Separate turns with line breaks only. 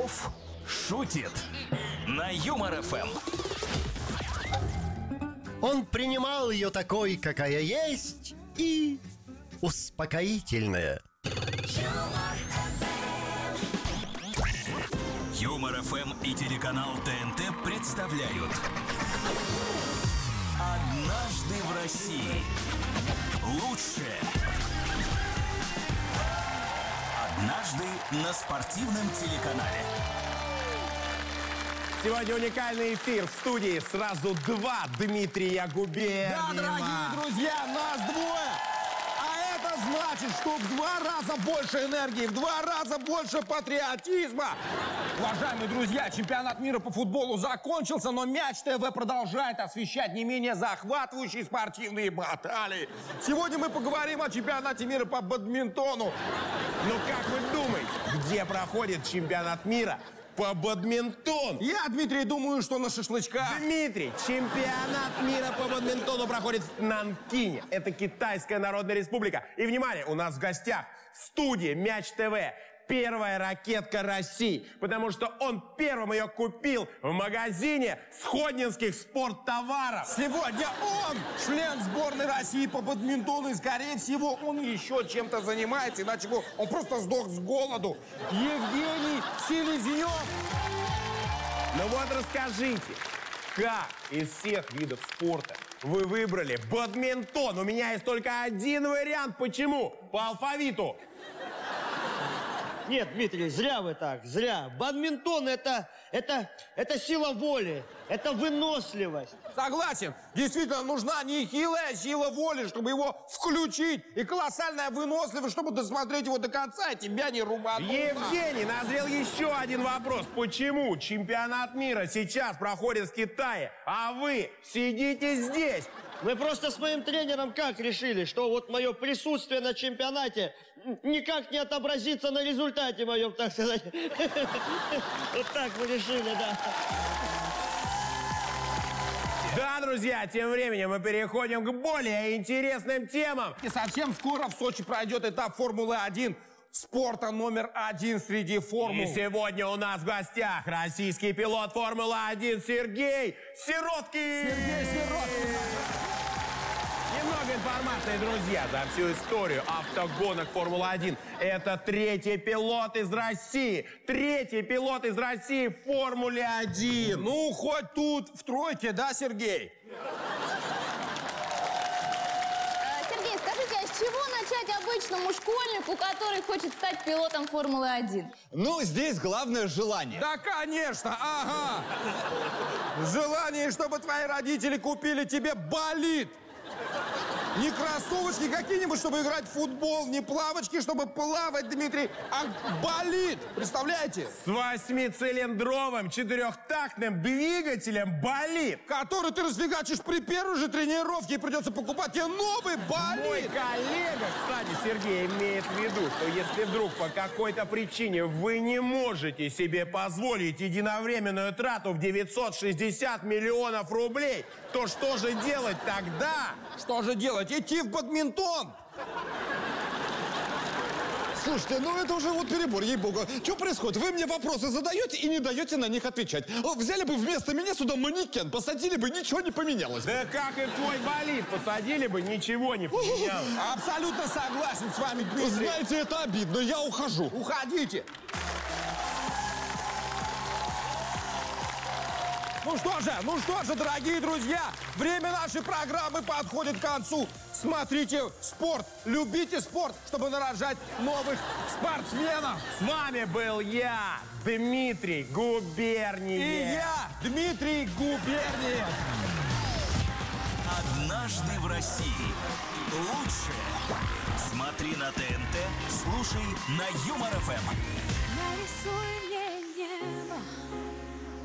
Попов шутит на Юмор ФМ.
Он принимал ее такой, какая есть, и успокоительная.
Юмор ФМ и телеканал ТНТ представляют «Однажды в России». Лучшее. Однажды на спортивном телеканале.
Сегодня уникальный эфир. В студии сразу два Дмитрия Губерниева.
Да, дорогие друзья, нас двое. А это значит, что в 2 раза больше энергии, в 2 раза больше патриотизма. Уважаемые друзья, чемпионат мира по футболу закончился, но Мяч ТВ продолжает освещать не менее захватывающие спортивные баталии. Сегодня мы поговорим о чемпионате мира по бадминтону.
Ну как вы думаете, где проходит чемпионат мира по бадминтону?
Я, Дмитрий, думаю, что на шашлычках.
Дмитрий, чемпионат мира по бадминтону проходит в Нанкине. Это Китайская Народная Республика. И, внимание, у нас в гостях в студии Мяч ТВ первая ракетка России, потому что он первым ее купил в магазине сходнинских спорттоваров.
Сегодня он член сборной России по бадминтону, и, скорее всего, он еще чем-то занимается, иначе бы он просто сдох с голоду. Евгений Селезнев.
Ну вот расскажите, как из всех видов спорта вы выбрали бадминтон? У меня есть только один вариант. Почему? По алфавиту.
Нет, Дмитрий, зря вы так, зря. Бадминтон это сила воли, это выносливость.
Согласен. Действительно, нужна нехилая сила воли, чтобы его включить, и колоссальная выносливость, чтобы досмотреть его до конца, и тебя не рубануть.
Евгений, назрел еще один вопрос. Почему чемпионат мира сейчас проходит в Китае, а вы сидите здесь?
Мы просто с моим тренером как решили, что вот мое присутствие на чемпионате никак не отобразится на результате моем, так сказать. Вот так мы решили, да.
Да, друзья, тем временем мы переходим к более интересным темам.
И совсем скоро в Сочи пройдет этап Формулы-1. Спорта номер 1 среди формул.
И сегодня у нас в гостях российский пилот Формулы-1 Сергей Сироткин.
Сергей Сироткин.
Немного информации, друзья, за всю историю автогонок Формулы-1. Это третий пилот из России. Третий пилот из России в Формуле-1.
Ну, хоть тут в тройке, да, Сергей?
Сергей, скажите, а с чего начать обычному школьнику, который хочет стать пилотом Формулы-1?
Ну, здесь главное желание.
Да, конечно, ага. Желание, чтобы твои родители купили тебе болид. Не кроссовочки какие-нибудь, чтобы играть в футбол, не плавочки, чтобы плавать, Дмитрий, а болид. Представляете?
С 8-цилиндровым четырехтактным двигателем болид.
Который ты расфигачишь при первой же тренировке, и придется покупать тебе новый болид.
Мой коллега, кстати, Сергей, имеет в виду, что если вдруг по какой-то причине вы не можете себе позволить единовременную трату в 960 миллионов рублей, то что же делать тогда?
Что же делать? Идти в бадминтон.
Слушайте, ну это уже вот перебор, ей-богу. Что происходит? Вы мне вопросы задаете и не даете на них отвечать. Взяли бы вместо меня сюда манекен, посадили бы, ничего не поменялось.
Да как и в твой болид, посадили бы, ничего не поменялось.
Абсолютно согласен с вами, Дмитрий.
Знаете, это обидно, я ухожу.
Уходите. Ну что же, дорогие друзья, время нашей программы подходит к концу. Смотрите спорт, любите спорт, чтобы нарожать новых спортсменов.
С вами был я, Дмитрий Губерниев.
И я, Дмитрий Губерниев.
«Однажды в России». Лучшее. Смотри на ТНТ, слушай на Юмор ФМ.
Нарисуй мне небо